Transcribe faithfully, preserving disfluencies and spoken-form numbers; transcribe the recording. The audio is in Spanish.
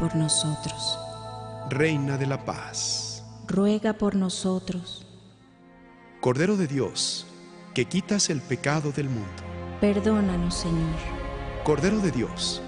por nosotros. Reina de la paz, Ruega por nosotros. Cordero de Dios, que quitas el pecado del mundo. Perdónanos, Señor. Cordero de Dios,